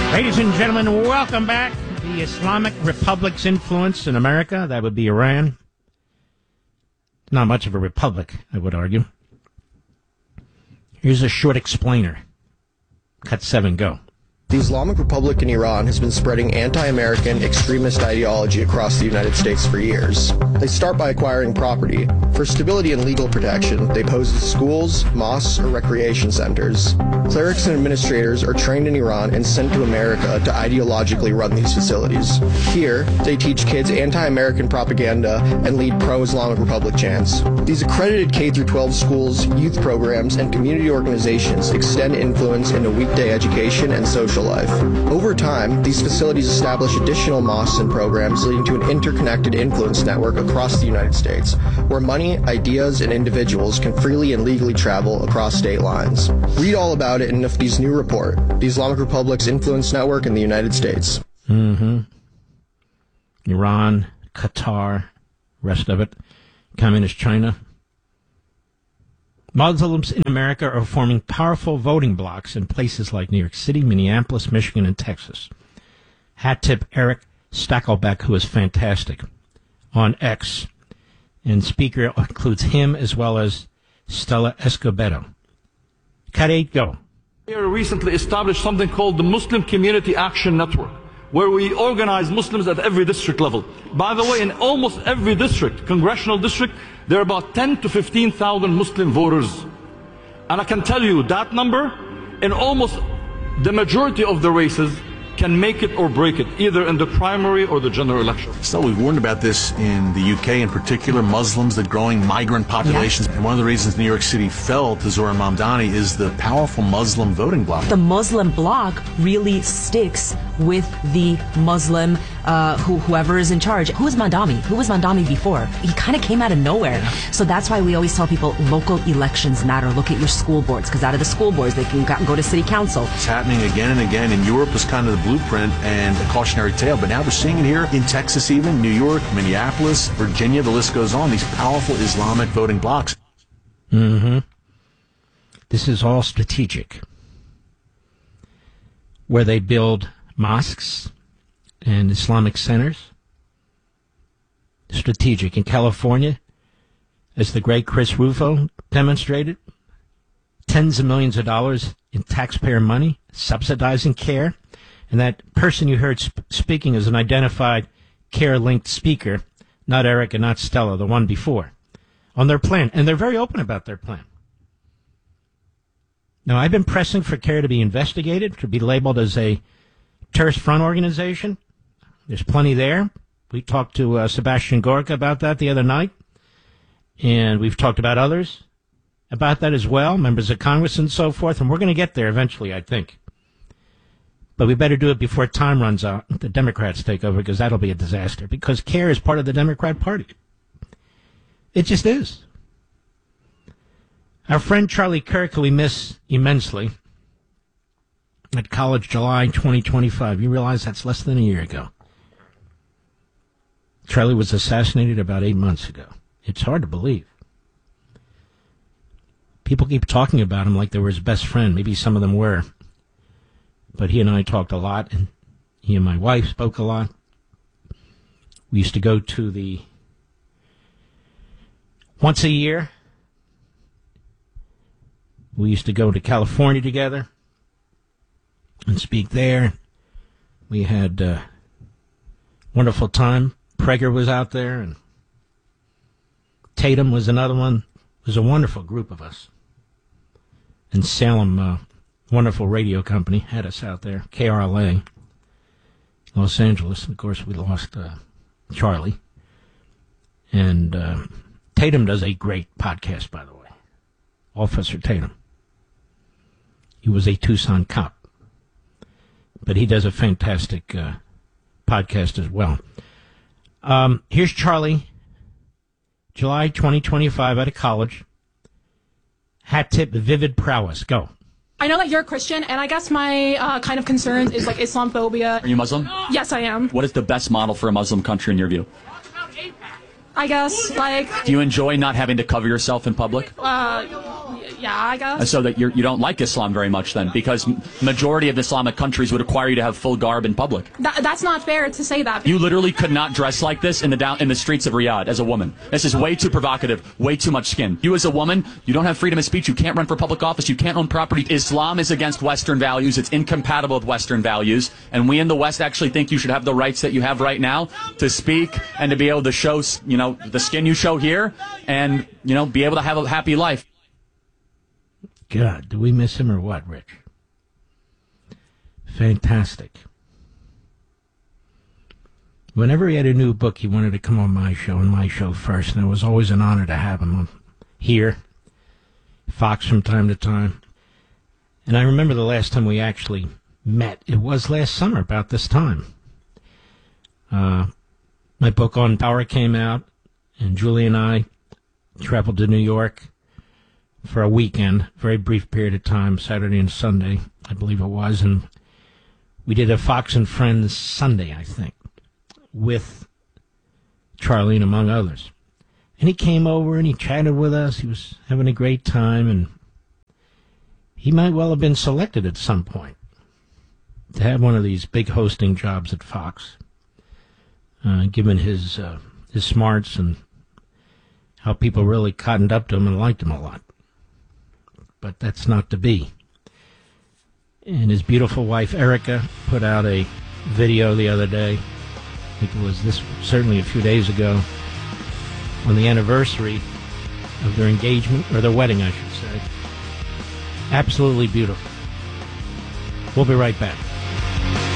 Ladies and gentlemen, welcome back. The Islamic Republic's influence in America, that would be Iran. Not much of a republic, I would argue. Here's a short explainer. Cut 7, go. The Islamic Republic in Iran has been spreading anti-American extremist ideology across the United States for years. They start by acquiring property. For stability and legal protection, they pose as schools, mosques, or recreation centers. Clerics and administrators are trained in Iran and sent to America to ideologically run these facilities. Here, they teach kids anti-American propaganda and lead pro-Islamic Republic chants. These accredited K-12 schools, youth programs, and community organizations extend influence into weekday education and social life. Over time, these facilities establish additional mosques and programs leading to an interconnected influence network across the United States, where money, ideas, and individuals can freely and legally travel across state lines. Read all about it in Nifty's new report, The Islamic Republic's Influence Network in the United States. Iran, Qatar, rest of it, Communist China. Muslims in America are forming powerful voting blocs in places like New York City, Minneapolis, Michigan, and Texas. Hat tip Eric Stakelbeck, who is fantastic, on X. And speaker includes him as well as Stella Escobedo. Cut 8, go. We recently established something called the Muslim Community Action Network, where we organize Muslims at every district level. By the way, in almost every district, congressional district, there are about 10 to 15,000 Muslim voters. And I can tell you that number, in almost the majority of the races, can make it or break it, either in the primary or the general election. So we've warned about this in the UK, in particular, Muslims, the growing migrant populations. Yeah. And one of the reasons New York City fell to Zohran Mamdani is the powerful Muslim voting bloc. The Muslim bloc really sticks with the Muslim, whoever is in charge. Who is Mamdani? Who was Mamdani before? He kind of came out of nowhere. Yeah. So that's why we always tell people local elections matter. Look at your school boards, because out of the school boards, they can go to city council. It's happening again and again. In Europe, is kind of the blueprint and a cautionary tale, but now they're seeing it here in Texas, even New York, Minneapolis, Virginia, the list goes on, these powerful Islamic voting blocs. This is all strategic, where they build mosques and Islamic centers. Strategic. In California, as the great Chris Rufo demonstrated, tens of millions of dollars in taxpayer money subsidizing care. And that person you heard speaking is an identified care-linked speaker, not Eric and not Stella, the one before, on their plan. And they're very open about their plan. Now, I've been pressing for CARE to be investigated, to be labeled as a terrorist front organization. There's plenty there. We talked to Sebastian Gorka about that the other night. And we've talked about others about that as well, members of Congress and so forth. And we're going to get there eventually, I think. But we better do it before time runs out, the Democrats take over, because that'll be a disaster. Because CARE is part of the Democrat Party. It just is. Our friend Charlie Kirk, who we miss immensely, at College July 2025. You realize that's less than a year ago. Charlie was assassinated about 8 months ago. It's hard to believe. People keep talking about him like they were his best friend. Maybe some of them were. But he and I talked a lot, and he and my wife spoke a lot. We used to go to the, once a year, we used to go to California together and speak there. We had a wonderful time. Prager was out there, and Tatum was another one. It was a wonderful group of us. And Salem, wonderful radio company, had us out there. KRLA, Los Angeles. And of course, we lost Charlie. And Tatum does a great podcast, by the way. Officer Tatum. He was a Tucson cop. But he does a fantastic podcast as well. Here's Charlie, July 2025, out of college. Hat tip, vivid prowess. Go. I know that you're a Christian, and I guess my kind of concerns is like Islamophobia. Are you Muslim? Yes, I am. What is the best model for a Muslim country in your view? I guess, like... Do you enjoy not having to cover yourself in public? Yeah, I guess. So that you don't like Islam very much then, because majority of Islamic countries would require you to have full garb in public. That's not fair to say that. You literally could not dress like this in the streets of Riyadh as a woman. This is way too provocative, way too much skin. You as a woman, you don't have freedom of speech, you can't run for public office, you can't own property. Islam is against Western values, it's incompatible with Western values, and we in the West actually think you should have the rights that you have right now to speak and to be able to show, the skin you show here and, be able to have a happy life. God, do we miss him or what, Rich? Fantastic. Whenever he had a new book, he wanted to come on my show, and my show first, and it was always an honor to have him on here, Fox from time to time. And I remember the last time we actually met. It was last summer, about this time. My book on power came out, and Julie and I traveled to New York for a weekend, very brief period of time, Saturday and Sunday, I believe it was, and we did a Fox and Friends Sunday, I think, with Charlene, among others. And he came over and he chatted with us. He was having a great time, and he might well have been selected at some point to have one of these big hosting jobs at Fox, given his smarts and how people really cottoned up to him and liked him a lot. But that's not to be. And his beautiful wife, Erica, put out a video the other day. I think it was certainly a few days ago, on the anniversary of their engagement, or their wedding, I should say. Absolutely beautiful. We'll be right back.